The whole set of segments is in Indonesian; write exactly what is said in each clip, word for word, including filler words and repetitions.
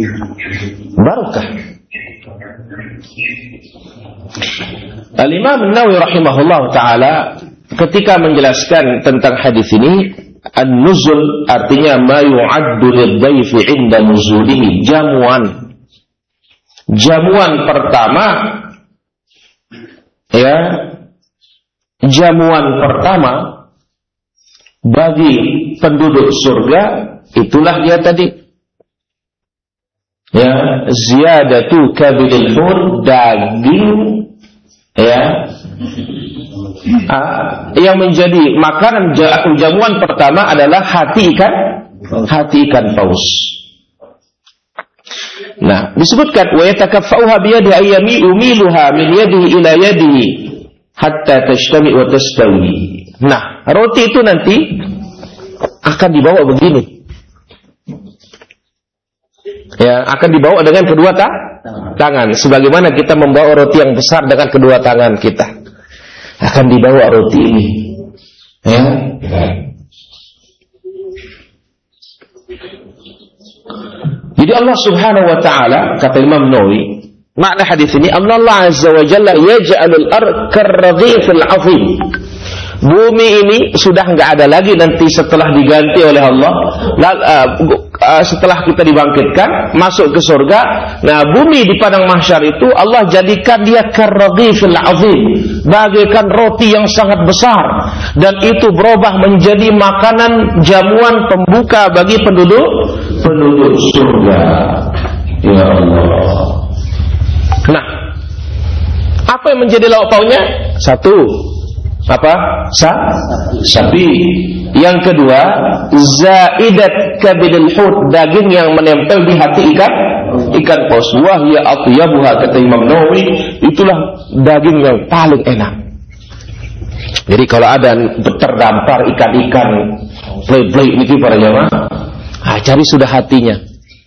barokah. Al-Imam An-Nawawi rahimahullah ta'ala ketika menjelaskan tentang hadis ini, an-nuzul artinya ma yu'addu lidhaifi 'inda nuzulihi, jamuan. Jamuan pertama ya, jamuan pertama bagi penduduk surga itulah dia tadi. Ya, ziyadatu kabidil hur, daging ya ah, yang menjadi makanan jamuan pertama adalah hati ikan, hati ikan paus. Nah, disebutkan wa yatakaffauha bi yadi ayyami umiluha min yadihi ila yadihi hatta tashtami wa tastawi. Nah, roti itu nanti akan dibawa begini. Ya, akan dibawa dengan kedua ta tangan, sebagaimana kita membawa roti yang besar dengan kedua tangan kita. Akan dibawa roti ini. Ya. Jadi Allah Subhanahu wa taala, kata Imam Nawawi, makna hadis ini Allah Azza wa Jalla yaj'alul ard karradhifil 'azim. Bumi ini sudah enggak ada lagi nanti setelah diganti oleh Allah. Setelah kita dibangkitkan masuk ke surga, nah bumi di padang mahsyar itu Allah jadikan dia karradhifil 'azim, bagaikan roti yang sangat besar, dan itu berubah menjadi makanan jamuan pembuka bagi penduduk penduduk surga. Ya Allah. Nah, apa yang menjadi lauk pauknya? Satu, apa? Sa sapi. Yang kedua, zaidat kabidil hut, daging yang menempel di hati ikan ikan paus. Wah ya atyabuha, kata Imam Nawawi, itulah daging yang paling enak. Jadi kalau ada terdampar ikan-ikan play-play ini para jamaah, ah, cari sudah hatinya.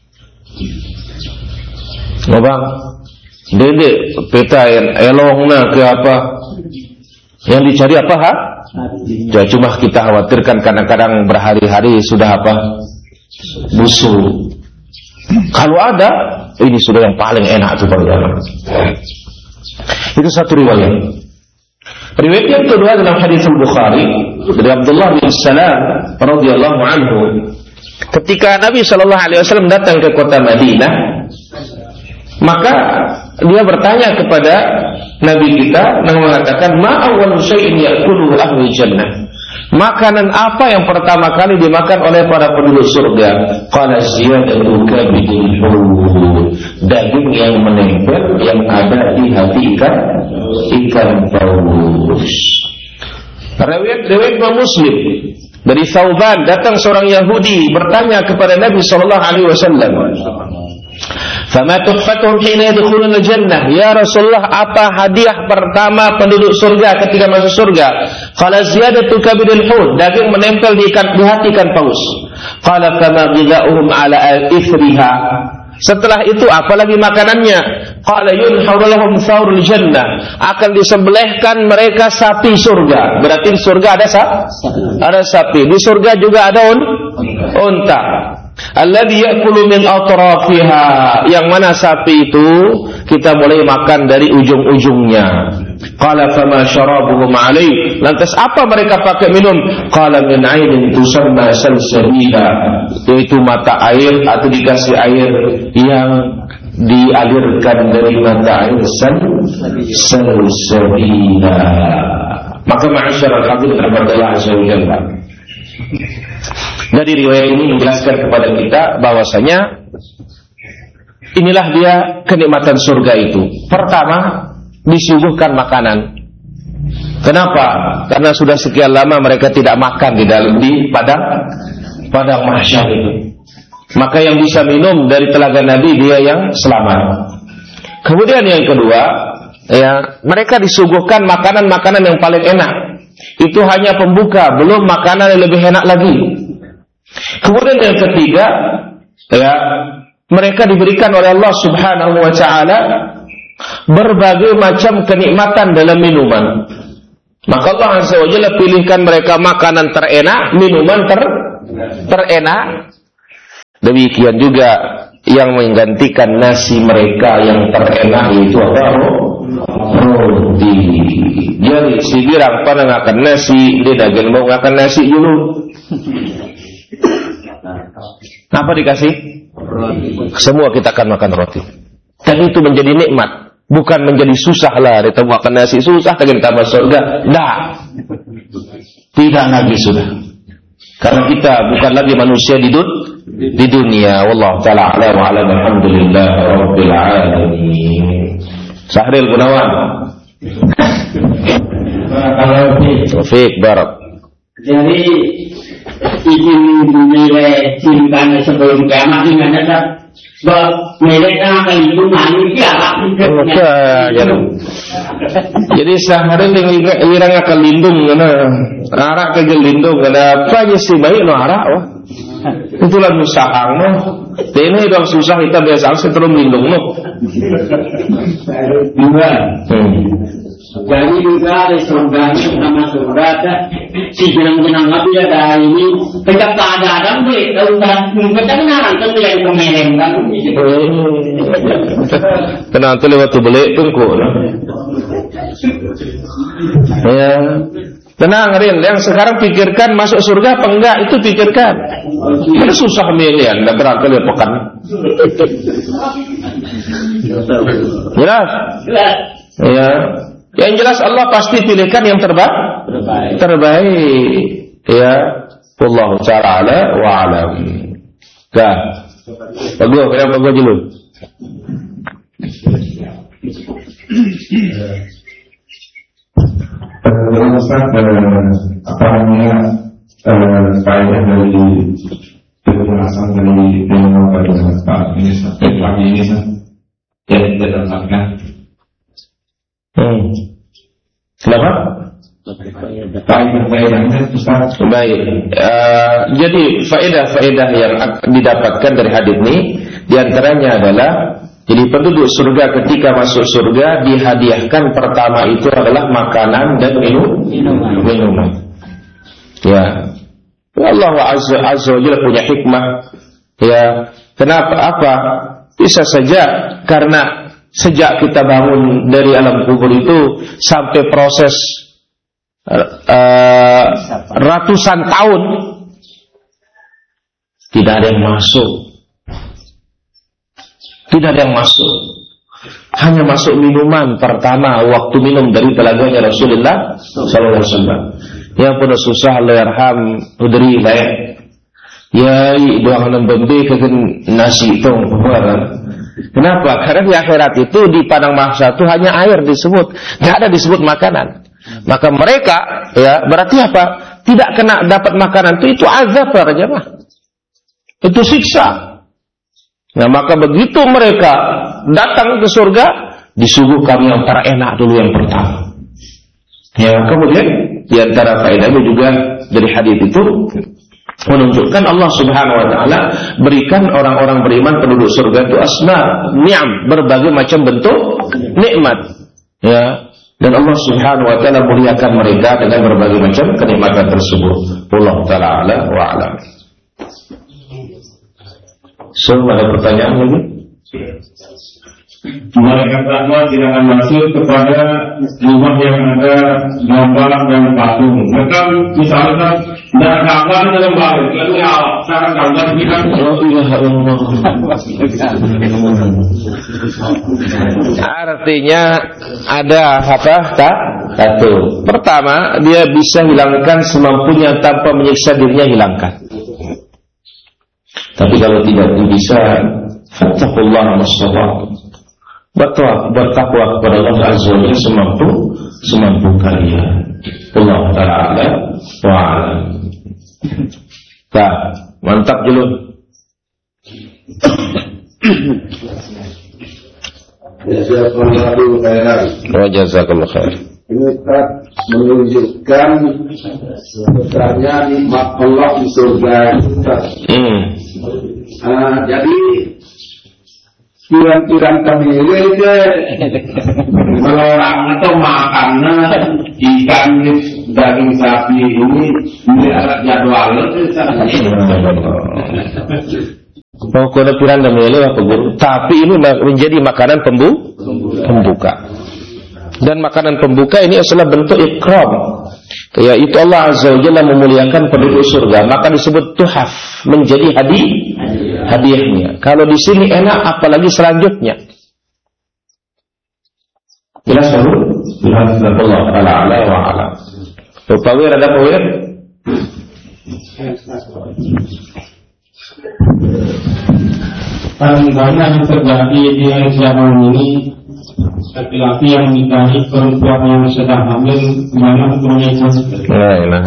Nah bang, dede peta elongna ke apa? Yang dicari apa ha? Ya, cuma kita khawatirkan kadang-kadang berhari-hari sudah apa? Busuk. Kalau ada, ini sudah yang paling enak itu bagaimana? Itu satu riwayat. Riwayat yang kedua dalam hadis Al-Bukhari dari Abdullah bin Salam radhiyallahu anhu, ketika Nabi sallallahu alaihi wasallam datang ke kota Madinah, maka dia bertanya kepada Nabi kita yang mengatakan, ma awwalu syai'in ya'kuluhu ahlul jannah, makanan apa yang pertama kali dimakan oleh para penduduk surga? Qala ziyadatu kabidil hut, daging yang menempel yang ada di hati ikan ikan paus. Riwayat riwayat Muslim dari Thauban, datang seorang Yahudi bertanya kepada Nabi sallallahu alaihi wasallam, fama tuhfatuhum hina yadkhuluna jannah, ya Rasulullah, apa hadiah pertama penduduk surga ketika masuk surga? Qala ziyadatu kabidil hut, daging menempel di ikan di hati ikan paus. Qala kama ghidha'uhum ala al-ithriha, setelah itu apalagi makanannya? Qala yunharu lahum thawrul jannah, akan disembelihkan mereka sapi surga. Berarti di surga ada sa ada sapi, di surga juga ada un unta. Alladhi ya'kulu min atrafiha, yang mana sapi itu kita mulai makan dari ujung-ujungnya. Qala fama syarabuhum alaih, lantas apa mereka pakai minum? Qala min ainin tusamma salsabiha, yaitu mata air atau dikasih air yang dialirkan dari mata air salsabiha. Maka ma'asyiral hadirin rahmatullah azza wa jalla, dari riwayat ini menjelaskan kepada kita bahwasanya inilah dia kenikmatan surga itu. Pertama, disuguhkan makanan. Kenapa? Karena sudah sekian lama mereka tidak makan di dalam di padang padang mahsyar itu. Maka yang bisa minum dari telaga Nabi dia yang selamat. Kemudian yang kedua, ya, mereka disuguhkan makanan-makanan yang paling enak. Itu hanya pembuka, belum makanan yang lebih enak lagi. Kemudian yang ketiga, ya, mereka diberikan oleh Allah Subhanahu wa taala berbagai macam kenikmatan dalam minuman. Maka Allah Azza wa Jalla pilihkan mereka makanan terenak, minuman ter terenak. Demikian juga yang menggantikan nasi mereka yang terenak itu apa? Roti. Jadi si girang pada ngakan nasi, dia dagen mau ngakan nasi dulu. Apa dikasih? Semua kita akan makan roti. Dan itu menjadi nikmat, bukan menjadi susah lah. Kita makan nasi susah, kita tambah surga. Tidak, tidak lagi sudah. Karena kita bukan lagi manusia di dunia. Di dunia, wallahu taala a'lam wa a'lam. Alhamdulillah rabbil alamin. Sahril Gunawan. Taufik Barak. Jadi izin menilai cinta sebelum kiamat ini ada sebab mereka akan itu manusia lah. Jadi Sahril yang irang akan lindung karena arak kagel lindung karena apa aja sih baik no arak wah. Itulah musahang no. Ini dong susah kita biasa setelah lindung no. Dua. Jadi juga ada surga sama surga si bilang-bilang apa ya dah ini tegak tak ada adam boleh tahu kan kita benaran kan yang kemereng kan. Kenapa tu lewat tu boleh tunggu. Ya. Tenang Rin, yang sekarang pikirkan masuk surga apa enggak, itu pikirkan. Kan susah milian, enggak berangkat dia pekan. Jelas? Ya. Yang jelas Allah pasti pilihkan yang terbaik. Terbaik. Terbaik. Ya. Wallahu ta'ala wa alam. Dah. Bagus, kena bagus dulu. Ustaz, apa namanya faedah dari penjelasan dari ilmu pada saat ini sampai pagi ini yang kita dapatkan. Hmm. Kenapa? Faedah-faedahnya Ustaz. Baik. Uh, jadi faedah-faedah yang didapatkan dari hadis ini diantaranya adalah jadi penduduk surga ketika masuk surga dihadiahkan pertama itu adalah makanan dan minum, minuman. minuman. Ya, Allah Azza Azza wa Jalla punya hikmah. Ya, kenapa? Apa? Bisa saja karena sejak kita bangun dari alam kubur itu sampai proses uh, ratusan tahun tidak ada yang masuk. Tidak ada yang masuk. Hanya masuk minuman pertama waktu minum dari telaganya Rasulullah sallallahu alaihi wasallam. Yang pun susah lerham udri layak. Ya, doang nembembe kegen nasi itu bukan. Kenapa? Karena di akhirat itu di padang mahsyar itu hanya air disebut, enggak ada disebut makanan. Maka mereka ya berarti apa? Tidak kena dapat makanan itu itu azab para jemaah. Itu siksa. Nah maka begitu mereka datang ke surga, disuguhkan yang terenak dulu yang pertama. Ya kemudian diantara faedahnya juga dari hadis itu menunjukkan Allah Subhanahu Wa Taala berikan orang-orang beriman penduduk surga itu asma, ni'am, berbagai macam bentuk nikmat. Ya dan Allah Subhanahu Wa Taala muliakan mereka dengan berbagai macam kenikmatan tersebut. Wallahu taala a'lam wa a'lam. So, ada pertanyaan lagi? Malaikat rahmat tidak akan masuk kepada rumah yang ada gambar dan patung. Maka misalnya tidak gambar dalam balik, lalu ya cara gambar kita. Oh iya Allah. Artinya ada apa? Tak? Satu. Pertama, dia bisa hilangkan semampunya tanpa menyiksa dirinya hilangkan. Tapi kalau tidak bisa, fattaqullaha mastata'tum. Bertakwa, bertakwa kepada Allah Azza wa Jalla semampu semampu kalian. Allah Taala wa a'lam. Nah, mantap dulu. Jazakallahu khairan. Wa jazakallahu khair. Ini Ustaz menunjukkan besarnya nikmat Allah di surga. Hmm. Uh, jadi kiran-kiran kami ini kalau orang itu makannya ikan daging sapi ini ini ada jadwal. Oh, kono pirang mele apa guru? Tapi ini menjadi makanan pembu, pembuka. Dan makanan pembuka ini adalah bentuk ikram. Yaitu Allah Azza wa Jalla memuliakan penduduk surga, maka disebut tuhaf, menjadi hadiah, hadiahnya. Kalau di sini enak, apalagi selanjutnya. Jelas baru? Jelas. Allah Taala ala wa ala. Pawir ada pawir? Paling banyak yang terjadi di zaman ini, laki-laki yang menikahi perempuan yang sedang hamil, mana hukumnya itu? Nah,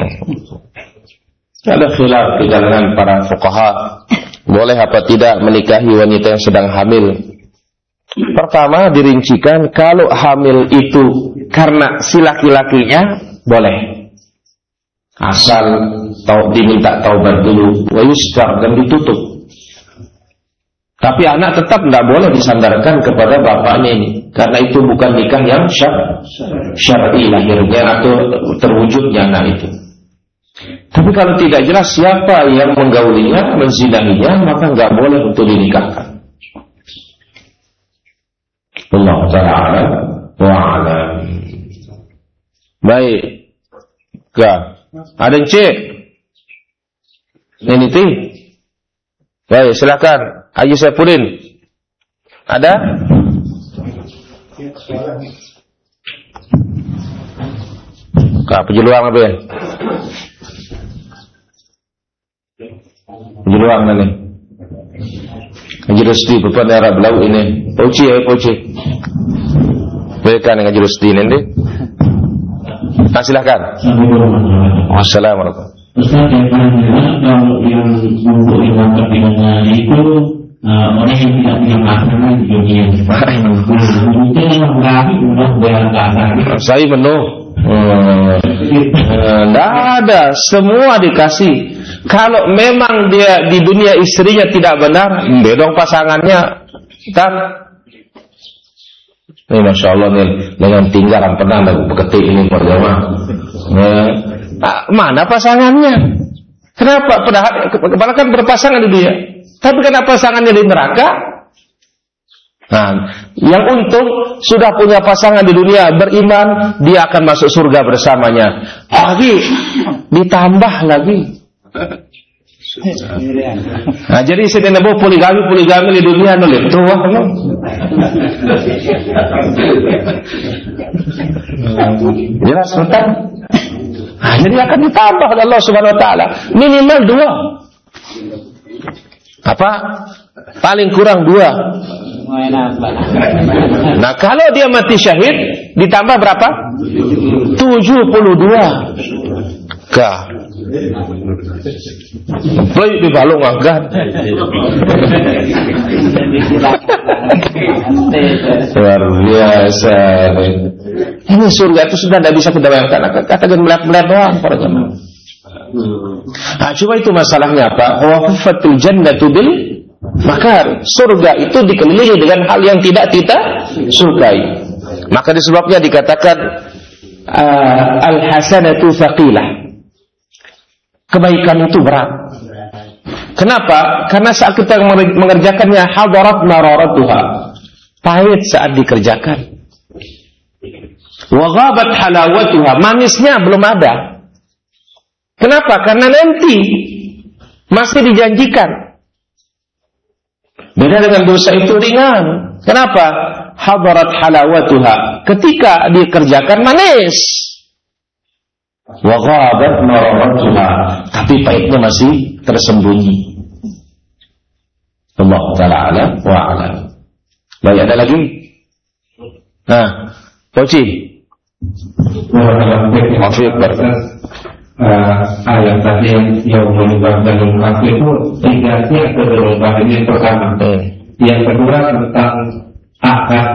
ada khilaf di kalangan para fuqaha, boleh apa tidak menikahi wanita yang sedang hamil. Pertama dirincikan, kalau hamil itu karena si laki-lakinya, boleh. Asal tau, diminta taubat dulu, wa yustar, dan ditutup. Tapi anak tetap tidak boleh disandarkan kepada bapaknya ini, karena itu bukan nikah yang syar, syar'i lahirnya atau terwujudnya anak itu. Tapi kalau tidak jelas siapa yang menggaulinya, menzinahinya, maka nggak boleh untuk dinikahkan. Allah Ta'ala wa alam. Baik. Gak. Ada yang cek? Ini ti. Baik, silakan. Ayo saya purin. Ada? Kak, pejeluang apa ya? Pejeluang mana? Ngaji Rusdi, Bapak daerah Belau ini. Poci ya, poci. Mereka ngaji Rusdi ini deh. Nah, silakan. Assalamualaikum. Ustaz, yang paling kalau yang untuk yang kepentingannya itu orang yang tidak punya pasangan di dunia. Mungkin yang berarti udah berangkat. Saya penuh. Tidak ada, semua dikasih. Kalau memang dia di dunia istrinya tidak benar, bedong pasangannya. Dan ini Masya Allah nih, dengan tinggalan pernah aku peketik ini perjama. Nah, mana pasangannya? Kenapa? Padahal, padahal kan berpasangan di dunia. Tapi kenapa pasangannya di neraka? Nah, yang untung sudah punya pasangan di dunia, beriman, dia akan masuk surga bersamanya. Lagi ditambah lagi. Nah, jadi saya nabo poligami poligami di dunia nolip tua kan? Jelas betul. Nah, jadi akan ditambah oleh Allah Subhanahu Wa Taala minimal dua. Apa? Paling kurang dua. Nah, kalau dia mati syahid ditambah berapa? tujuh puluh dua. Kah? Play di balong agak. Luar biasa. Ini surga itu sudah tidak bisa kita bayangkan. Katakan melihat-melihat doang para jemaah. Nah, cuma itu masalahnya apa? Wafatul jannatu bil makar. Surga itu dikelilingi dengan hal yang tidak kita sukai. Maka disebabnya dikatakan uh, al-hasanatu thaqilah. Kebaikan itu berat. Kenapa? Karena saat kita mengerjakannya hadarat mararatuha. Pahit saat dikerjakan. Wa ghabat halawatuha. Manisnya belum ada. Kenapa? Karena nanti masih dijanjikan. Beda dengan dosa itu ringan. Kenapa? Hadarat halawatuha. Ketika dikerjakan manis. Wa ghabat mararatuha. Tapi pahitnya masih tersembunyi. Allah Ta'ala alam wa alam. Baik, ada lagi? Nah, Poci. Maafif ayat tadi yang yang menyebabkan kafir itu tiga tiga kedua bagian pertama. Yang kedua tentang akad